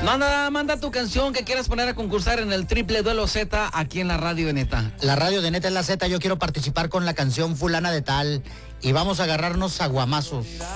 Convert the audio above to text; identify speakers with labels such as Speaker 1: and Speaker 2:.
Speaker 1: Manda tu canción que quieras poner a concursar en el Triple Duelo Z aquí en la Radio de Neta.
Speaker 2: La Radio de Neta es la Z, yo quiero participar con la canción fulana de tal y vamos a agarrarnos aguamazos.